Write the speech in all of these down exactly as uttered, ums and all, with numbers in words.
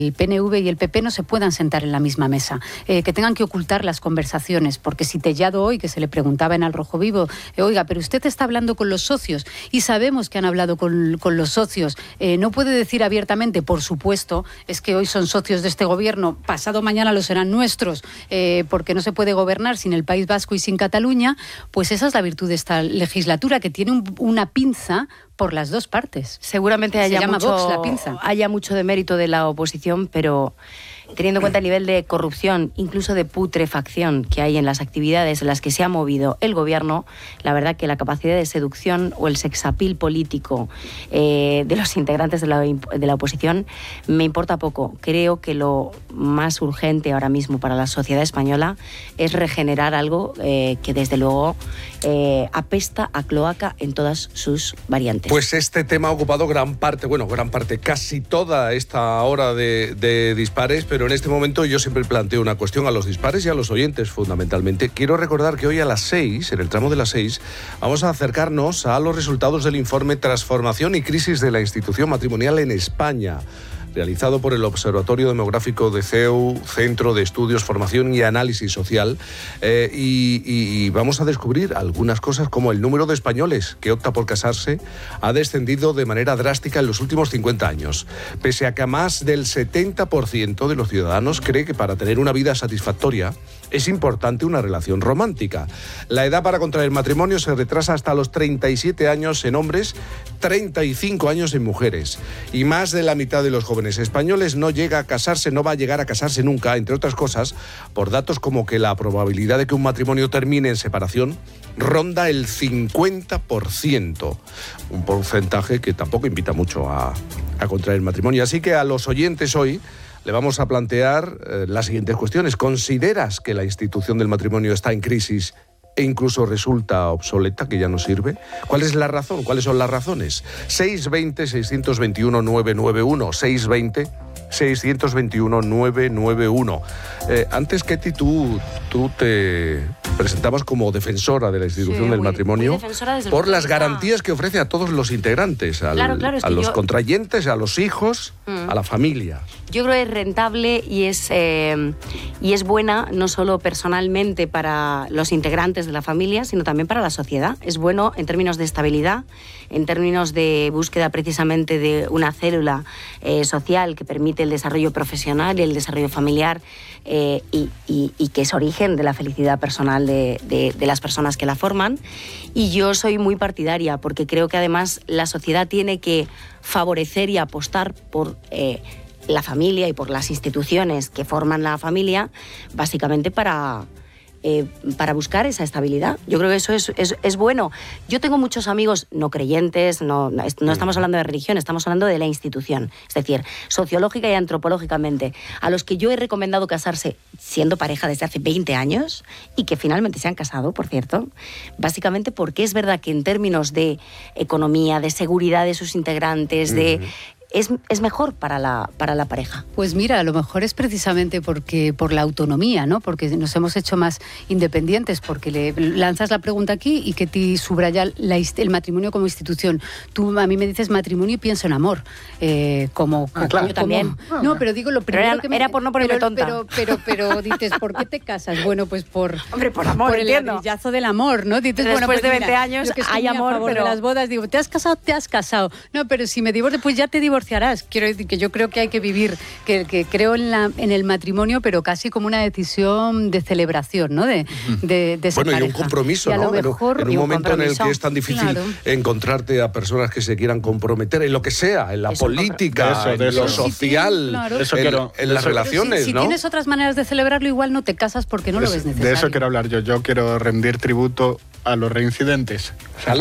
el P N V y el P P no se puedan sentar en la misma mesa, eh, que tengan que ocultar las conversaciones, porque si Tellado hoy, que se le preguntaba en Al Rojo Vivo, eh, oiga, pero usted está hablando con los socios, y sabemos que han hablado con, con los socios, eh, no puede decir abiertamente, por supuesto, es que hoy son socios de este gobierno, pasado mañana lo serán nuestros, eh, porque no se puede gobernar sin el País Vasco y sin Cataluña, pues esa es la virtud de esta legislatura, que tiene un, una pinza por las dos partes. Seguramente haya, Se llama mucho, Vox, la pinza. haya mucho de mérito de la oposición, pero teniendo en cuenta el nivel de corrupción, incluso de putrefacción que hay en las actividades en las que se ha movido el gobierno, la verdad que la capacidad de seducción o el sexapil político eh, de los integrantes de la, de la oposición me importa poco. Creo que lo más urgente ahora mismo para la sociedad española es regenerar algo eh, que desde luego eh, apesta a cloaca en todas sus variantes. Pues este tema ha ocupado gran parte, bueno, gran parte, casi toda esta hora de, de dispares, pero en este momento yo siempre planteo una cuestión a los dispares y a los oyentes, fundamentalmente. Quiero recordar que hoy a las seis, en el tramo de las seis, vamos a acercarnos a los resultados del informe Transformación y Crisis de la Institución Matrimonial en España, realizado por el Observatorio Demográfico de C E U, Centro de Estudios, Formación y Análisis Social, eh, y, y, y vamos a descubrir algunas cosas como el número de españoles que opta por casarse ha descendido de manera drástica en los últimos cincuenta años, pese a que más del setenta por ciento de los ciudadanos cree que para tener una vida satisfactoria es importante una relación romántica. La edad para contraer matrimonio se retrasa hasta los treinta y siete años en hombres, treinta y cinco años en mujeres, y más de la mitad de los jóvenes españoles no llega a casarse, no va a llegar a casarse nunca, entre otras cosas, por datos como que la probabilidad de que un matrimonio termine en separación ronda el cincuenta por ciento, un porcentaje que tampoco invita mucho a, a contraer matrimonio. Así que a los oyentes hoy le vamos a plantear eh, las siguientes cuestiones. ¿Consideras que la institución del matrimonio está en crisis e incluso resulta obsoleta, que ya no sirve? ¿Cuál es la razón? ¿Cuáles son las razones? seis veinte, seiscientos veintiuno, nueve nueve uno, seis veinte, seiscientos veintiuno, nueve nueve uno. Eh, antes, Ketty, tú, tú te presentabas como defensora de la institución sí, del muy, matrimonio muy por las garantías que ofrece a todos los integrantes, al, claro, claro, es a que los yo... contrayentes, a los hijos, mm. a la familia. Yo creo que es rentable y es, eh, y es buena no solo personalmente para los integrantes de la familia, sino también para la sociedad. Es bueno en términos de estabilidad, en términos de búsqueda precisamente de una célula eh, social que permite el desarrollo profesional y el desarrollo familiar eh, y, y, y que es origen de la felicidad personal de, de, de las personas que la forman. Y yo soy muy partidaria porque creo que además la sociedad tiene que favorecer y apostar por eh, la familia y por las instituciones que forman la familia, básicamente para... Eh, para buscar esa estabilidad. Yo creo que eso es, es, es bueno. Yo tengo muchos amigos no creyentes, no, no, no estamos hablando de religión, estamos hablando de la institución, es decir, sociológica y antropológicamente, a los que yo he recomendado casarse siendo pareja desde hace veinte años y que finalmente se han casado, por cierto, básicamente porque es verdad que en términos de economía, de seguridad de sus integrantes, de... Uh-huh. Es, es mejor para la, para la pareja. Pues mira, a lo mejor es precisamente porque por la autonomía, ¿no? Porque nos hemos hecho más independientes, porque le lanzas la pregunta aquí y que te subraya la, el matrimonio como institución. Tú a mí me dices matrimonio y pienso en amor. Eh, como, ah, claro, yo también. Como, no, pero digo lo primero era, que me... Era por no ponerme pero, tonta. Pero, pero, pero, pero dices, ¿por qué te casas? Bueno, pues por... Hombre, por amor, por el entiendo. ladrillazo del amor, ¿no? Dices, Después bueno, pues de veinte mira, años yo que hay amor, a favor pero... de las bodas, digo, ¿te has casado? Te has casado. No, pero si me divorcio, pues ya te divorciarás. Quiero decir que yo creo que hay que vivir, que, que creo en, la, en el matrimonio, pero casi como una decisión de celebración, ¿no? De, de, de esa bueno, pareja. y un compromiso, y a ¿no? lo mejor, en un momento en el que es tan difícil claro. encontrarte a personas que se quieran comprometer en lo que sea, en la eso, política, eso, en eso. lo social, claro. eso en, quiero, en las eso, relaciones, si, si ¿no? Si tienes otras maneras de celebrarlo, igual no te casas porque no es, lo ves necesario. De eso quiero hablar yo. Yo quiero rendir tributo a los reincidentes.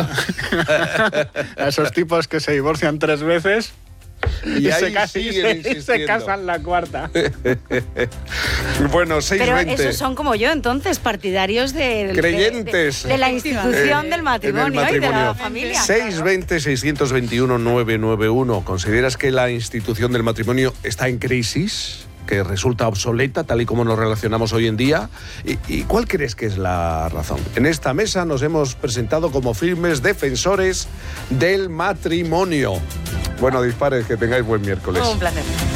A esos tipos que se divorcian tres veces... Y, y, se, casa, y, se, y se casan la cuarta. Bueno, seis veinte. Pero esos son como yo, entonces, partidarios de, creyentes de, de, de la institución eh, del matrimonio, matrimonio y de la familia. seis veinte, seiscientos veintiuno, nueve nueve uno. ¿Consideras que la institución del matrimonio está en crisis? ¿Que resulta obsoleta, tal y como nos relacionamos hoy en día? ¿Y, y cuál crees que es la razón? En esta mesa nos hemos presentado como firmes defensores del matrimonio. Bueno, dispares, que tengáis buen miércoles. Un placer.